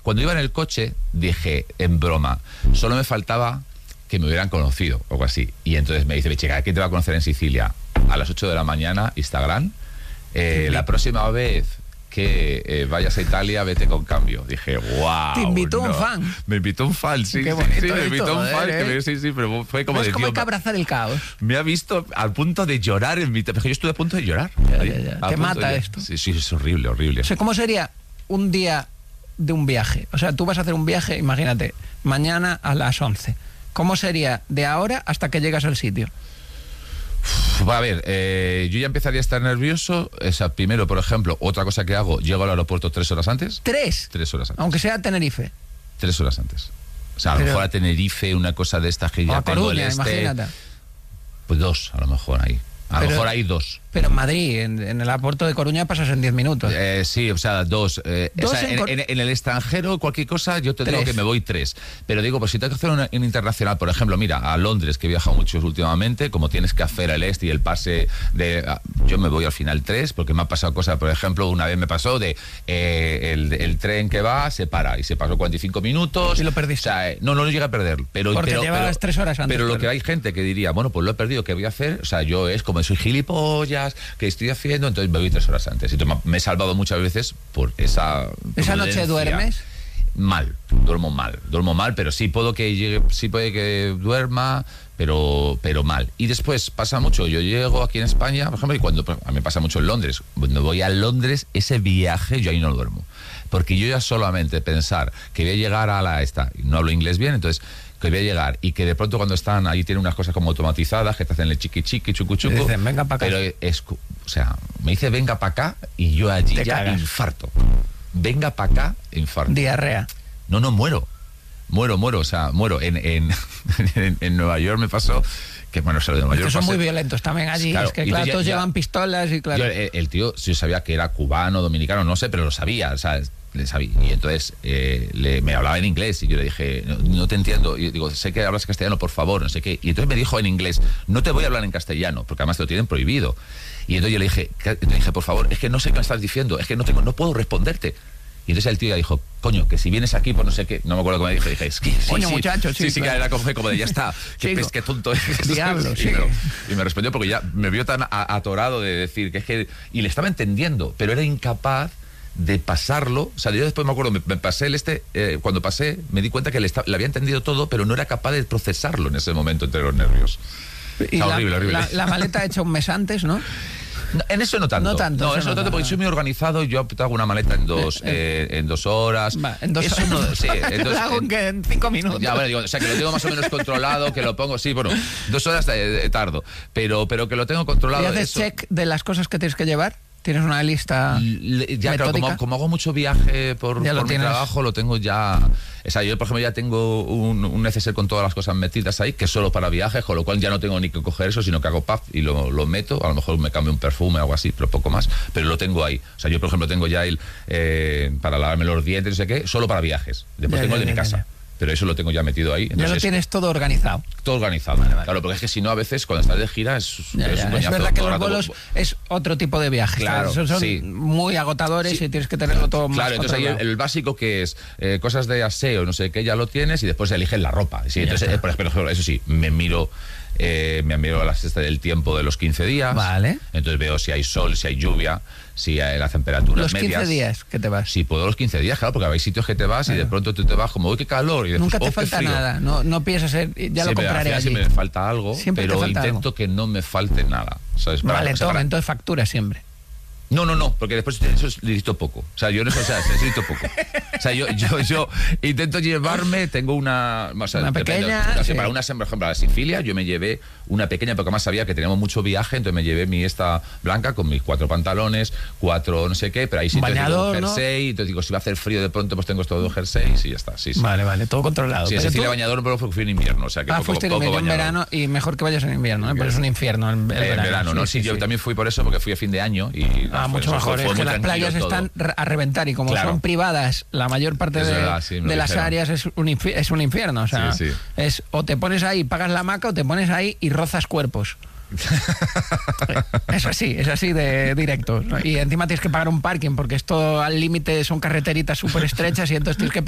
Cuando iba en el coche, dije, en broma, solo me faltaba que me hubieran conocido, o algo así. Y entonces me dice, chica, ¿quién te va a conocer en Sicilia? A las 8 de la mañana, Instagram. La próxima vez que vayas a Italia, vete con cambio. Dije, wow. Te invitó un fan. Me invitó un fan, sí. Qué bonito, sí, me invitó un fan. ¿eh? Sí, pero fue como de... Es como hay que abrazar el caos. Me ha visto al punto de llorar en mi... Porque yo estuve a punto de llorar. Ya. Te mata esto. Sí, es horrible, horrible. O sea, ¿cómo sería un día de un viaje? O sea, tú vas a hacer un viaje, imagínate, mañana a las 11. ¿Cómo sería de ahora hasta que llegas al sitio? A ver, yo ya empezaría a estar nervioso. O sea, primero, por ejemplo, otra cosa que hago, llego al aeropuerto 3 horas antes. ¿3? 3 horas antes. Aunque sea a Tenerife. 3 horas antes. O sea, a lo mejor a Tenerife, una cosa de estas que ya tengo Coruña, el imagínate. Pues 2, a lo mejor ahí. A lo mejor hay 2. Pero en Madrid, en el aeropuerto de Coruña pasas en 10 minutos. Sí, o sea, 2. O sea, en el extranjero, cualquier cosa, yo te digo que me voy 3. Pero digo, pues si tengo que hacer una internacional, por ejemplo, mira, a Londres, que he viajado mucho últimamente, como tienes que hacer el y el pase de... Yo me voy al final 3, porque me ha pasado cosas, por ejemplo, una vez me pasó de el tren que va, se para, y se pasó 45 minutos. ¿Y lo perdiste? O sea, no lo llegué a perder. Porque llevabas 3 horas antes. Pero lo que hay gente que diría, bueno, pues lo he perdido, ¿qué voy a hacer? O sea, yo es como soy gilipollas, que estoy haciendo, entonces me voy 3 horas antes. Y me he salvado muchas veces por esa noche duermes mal, duermo mal, pero sí puedo que llegue, sí puede que duerma, pero mal. Y después pasa mucho, yo llego aquí en España, por ejemplo, y cuando a mí me pasa mucho en Londres, cuando voy a Londres, ese viaje yo ahí no duermo, porque yo ya solamente pensar que voy a llegar a y no hablo inglés bien, entonces que voy a llegar y que de pronto cuando están ahí tienen unas cosas como automatizadas que te hacen el chiqui chiqui, chucu chucu. Dicen, venga para acá. Pero o sea, me dice venga para acá y yo allí te ya cagas. Infarto. Venga para acá, infarto. Diarrea. No, muero, o sea, muero. En Nueva York me pasó que, bueno, de Nueva York son muy violentos también allí, claro, es que claro, todos llevan pistolas y claro. El tío, yo sabía que era cubano, dominicano, no sé, pero lo sabía, o sea, sabía. Y entonces me hablaba en inglés y yo le dije, no te entiendo. Y digo, sé que hablas castellano, por favor, no sé qué. Y entonces me dijo en inglés, no te voy a hablar en castellano, porque además te lo tienen prohibido. Y entonces yo le dije, por favor, es que no sé qué me estás diciendo, es que no puedo responderte. Y entonces el tío ya dijo, coño, que si vienes aquí, pues no sé qué, no me acuerdo cómo dije, es que sí, coño, sí, muchacho, sí, que era como de ya está, qué tonto es. Diablo, y me respondió porque ya me vio tan atorado de decir que es que, y le estaba entendiendo, pero era incapaz de pasarlo. O sea, yo después me acuerdo, me pasé cuando pasé, me di cuenta que le había entendido todo, pero no era capaz de procesarlo en ese momento entre los nervios. Y horrible. La maleta hecha un mes antes, ¿no? No, en eso no tanto. No, eso no tanto porque soy muy organizado y yo hago una maleta en 2 horas. Va, en 2 horas. Eso no, sí, lo hago en 5 minutos. Ya, bueno, digo, o sea, que lo tengo más o menos controlado, que lo pongo, sí, bueno, 2 horas tardo, pero que lo tengo controlado. ¿Y haces check de las cosas que tienes que llevar? ¿Tienes una lista ya, metódica? Claro, como hago mucho viaje por mi trabajo, lo tengo ya... O sea, yo, por ejemplo, ya tengo un neceser con todas las cosas metidas ahí, que es solo para viajes, con lo cual ya no tengo ni que coger eso, sino que hago puff y lo meto. A lo mejor me cambio un perfume o algo así, pero poco más. Pero lo tengo ahí. O sea, yo, por ejemplo, tengo ya para lavarme los dientes, no sé qué, solo para viajes. Después tengo el de mi casa. Pero eso lo tengo ya metido ahí. Entonces, ya lo tienes todo organizado. Todo organizado, vale. Claro, porque es que si no, a veces cuando estás de gira es un coñazo. Es verdad que los vuelos es otro tipo de viaje. Claro, son muy agotadores y tienes que tenerlo todo más entonces ahí el básico que es cosas de aseo, no sé qué, ya lo tienes y después eliges la ropa. Sí, entonces, por ejemplo, eso sí, me miro a la cesta del tiempo de los 15 días. Vale. Entonces veo si hay sol, si hay lluvia, si hay las temperaturas medias. ¿Los 15 días que te vas? Sí, puedo los 15 días, claro, porque hay sitios que te vas y de pronto tú te vas como, uy, qué calor. Y después, nunca te falta nada, no piensas ya lo compraré allí. Siempre me falta algo, pero intento que no me falte nada. ¿Sabes? Vale, entonces factura siempre. No, porque después eso necesito poco. O sea, yo en eso necesito poco. O sea, yo intento llevarme, tengo una pequeña. Para una, por ejemplo, a la Sicilia, yo me llevé una pequeña, porque además sabía que teníamos mucho viaje, entonces me llevé mi esta blanca con mis 4 pantalones, 4 no sé qué, pero ahí sí tengo un jersey, ¿no? Entonces digo, si va a hacer frío de pronto, pues tengo estos 2 jerseys y ya está. Sí. Vale, todo controlado. Sí, en Sicilia bañador, pero fui en invierno, o sea que fuiste en verano y mejor que vayas en invierno, pero es un infierno el verano. ¿no? Sí, yo también fui por eso, porque fui a fin de año y... mucho mejor. Es que las playas están a reventar y como son privadas, la mayor parte de las áreas es un infierno. O sea, es o te pones ahí, pagas la hamaca o te pones ahí y rozas cuerpos. Es así de directo. Y encima tienes que pagar un parking porque esto al límite son carreteritas súper estrechas y entonces tienes que